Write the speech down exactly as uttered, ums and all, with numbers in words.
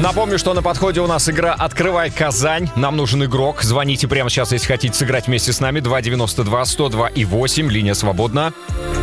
Напомню, что на подходе у нас игра «Открывай Казань». Нам нужен игрок. Звоните прямо сейчас, если хотите сыграть вместе с нами. два девяносто два сто два и восемь. Линия свободна.